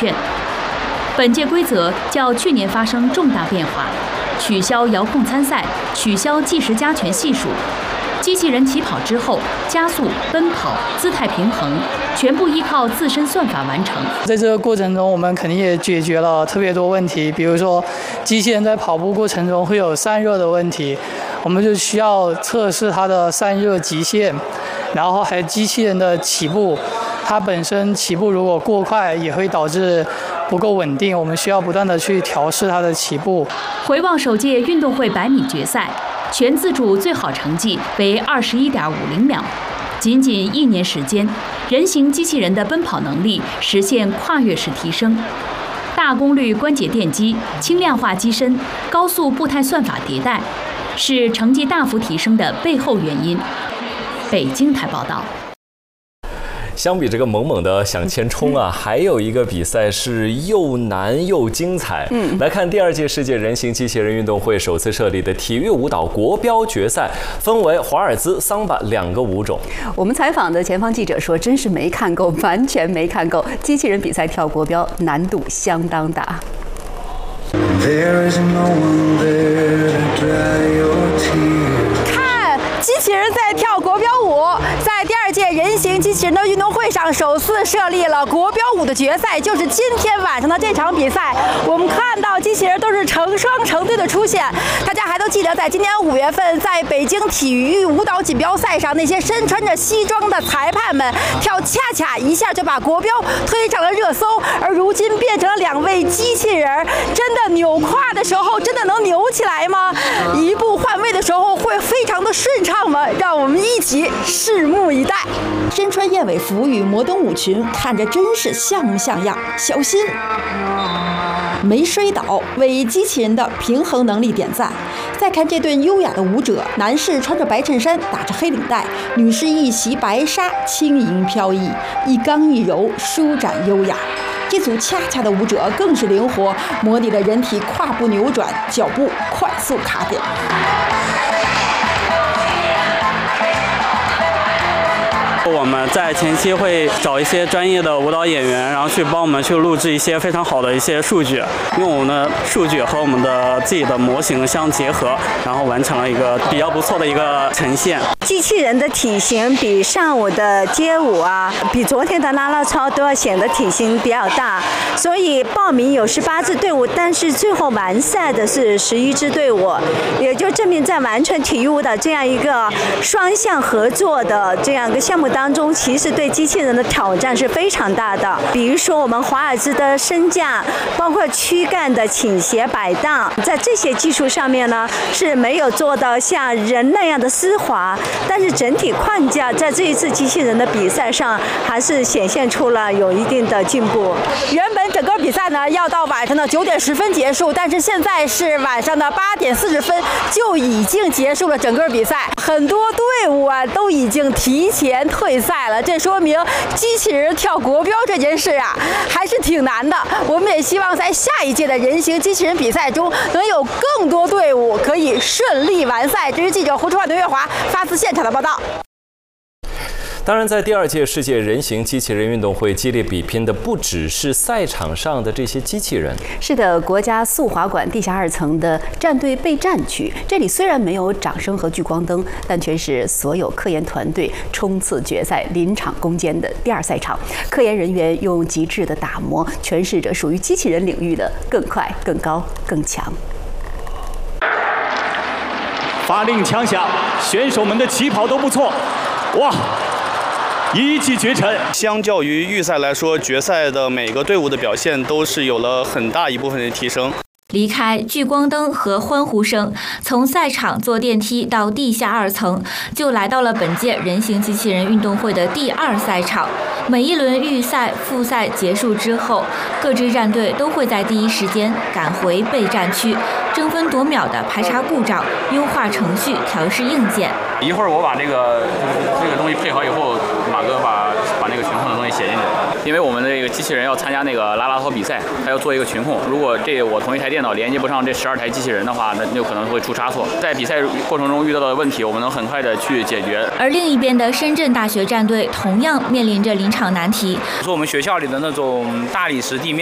券。本届规则较去年发生重大变化，取消遥控参赛，取消计时加权系数。机器人起跑之后，加速、奔跑、姿态平衡，全部依靠自身算法完成。 在这个过程中，我们肯定也解决了特别多问题，比如说，机器人在跑步过程中会有散热的问题，我们就需要测试它的散热极限，然后还有机器人的起步，它本身起步如果过快，也会导致不够稳定，我们需要不断的去调试它的起步。 回望首届运动会100米决赛。全自主最好成绩为21.50秒，仅仅1年时间，人形机器人的奔跑能力实现跨越式提升，大功率关节电机、轻量化机身、高速步态算法迭代，是成绩大幅提升的背后原因。北京台报道。 相比这个猛猛的向前冲啊，还有一个比赛是又难又精彩。来看第2届世界人形机器人运动会首次设立的体育舞蹈国标决赛，分为华尔兹、桑巴2个舞种。 我们采访的前方记者说，真是没看够，完全没看够。机器人比赛跳国标难度相当大。 看，机器人在跳国标舞。在第2届人形机器人的运动会上，首次设立了国标舞的决赛，就是今天晚上的这场比赛。我们看到机器人都是成双成对的出现，大家还都记得，在今年5月份，在北京体育舞蹈锦标赛上，那些身穿着西装的裁判们跳恰恰一下就把国标推上了热搜，而如今变成了2位机器人，真的扭胯的时候真的能扭起来吗？一步换位的时候会非常的顺畅吗？让我们一起拭目以待。 身穿燕尾服与摩登舞裙，看着真是像模像样。小心没摔倒，为机器人的平衡能力点赞。再看这对优雅的舞者，男士穿着白衬衫，打着黑领带，女士一袭白纱，轻盈飘逸，一刚一柔，舒展优雅。这组恰恰的舞者更是灵活，模拟了人体胯部扭转，脚步快速卡点。 我们在前期会找一些专业的舞蹈演员，然后去帮我们去录制一些非常好的一些数据，用我们的数据和我们的自己的模型相结合，然后完成了一个比较不错的一个呈现。 机器人的体型比上午的街舞啊，比昨天的啦啦操都要显得体型比较大，所以报名有18支队伍，但是最后完赛的是11支队伍，也就证明在完成体育舞蹈这样一个双向合作的这样一个项目当中，其实对机器人的挑战是非常大的。比如说我们华尔兹的升降，包括躯干的倾斜摆荡，在这些技术上面呢是没有做到像人那样的丝滑，但是整体框架在这一次机器人的比赛上还是显现出了有一定的进步。 原本整个比赛呢要到晚上的9点10分结束，但是现在是晚上的8点40分就已经结束了整个比赛，很多队伍啊都已经提前退赛了，这说明机器人跳国标这件事啊还是挺难的。我们也希望在下一届的人形机器人比赛中能有更多队伍可以顺利完赛。这是记者胡春华、刘月华发自现场的报道。 当然，在第2届世界人形机器人运动会，激烈比拼的不只是赛场上的这些机器人。 是的，国家速滑馆地下2层的战队备战区，这里虽然没有掌声和聚光灯，但却是所有科研团队冲刺决赛、临场攻坚的第2赛场。科研人员用极致的打磨，诠释着属于机器人领域的更快、更高、更强。 发令枪响，选手们的起跑都不错，哇！一骑绝尘。 相较于预赛来说，决赛的每个队伍的表现都是有了很大一部分的提升。 离开聚光灯和欢呼声，从赛场坐电梯到地下2层，就来到了本届人形机器人运动会的第2赛场。每一轮预赛、复赛结束之后，各支战队都会在第一时间赶回备战区，争分夺秒地排查故障、优化程序、调试硬件。 一会儿我把这个东西配好以后，马哥把那个群控的东西写进去。因为我们这个机器人要参加那个啦啦操比赛，它要做一个群控。如果我同一台电脑连接不上这12台机器人的话，那就可能会出差错。在比赛过程中遇到的问题，我们能很快的去解决。 而另一边的深圳大学战队同样面临着临场难题。 说我们学校里的那种大理石地面。